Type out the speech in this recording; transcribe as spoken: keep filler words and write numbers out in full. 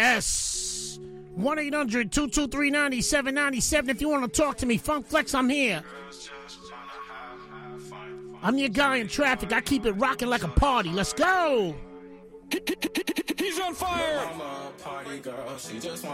Yes. one eight hundred two two three nine seven nine seven. If you want to talk to me, Funk Flex, I'm here. I'm your guy in traffic. I keep it rocking like a party. Let's go. He's on fire.